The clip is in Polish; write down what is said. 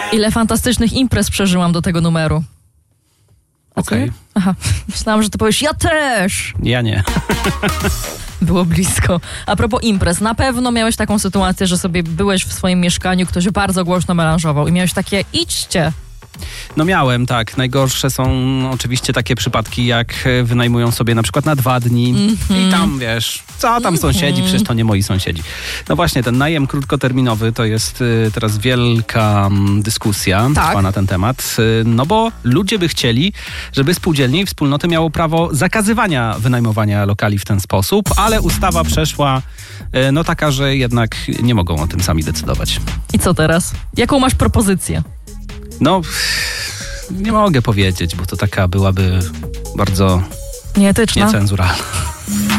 Ile fantastycznych imprez przeżyłam do tego numeru. Okej. Aha, myślałam, że ty powiesz, ja też. Ja nie. Było blisko. A propos imprez, na pewno miałeś taką sytuację, że sobie byłeś w swoim mieszkaniu, ktoś bardzo głośno melanżował i miałeś takie, idźcie. No miałem, tak. Najgorsze są oczywiście takie przypadki, jak wynajmują sobie na przykład na 2 dni i tam, wiesz, co tam sąsiedzi, przecież to nie moi sąsiedzi. No właśnie, ten najem krótkoterminowy to jest teraz wielka dyskusja trwa na ten temat, no bo ludzie by chcieli, żeby spółdzielnie i wspólnoty miało prawo zakazywania wynajmowania lokali w ten sposób, ale ustawa przeszła no taka, że jednak nie mogą o tym sami decydować. I co teraz? Jaką masz propozycję? No, nie mogę powiedzieć, bo to taka byłaby bardzo nieetyczna. niecenzuralna.